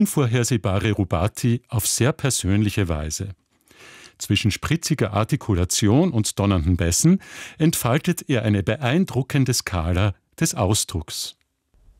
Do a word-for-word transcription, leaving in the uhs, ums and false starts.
unvorhersehbare Rubati auf sehr persönliche Weise. Zwischen spritziger Artikulation und donnernden Bässen entfaltet er eine beeindruckende Skala des Ausdrucks.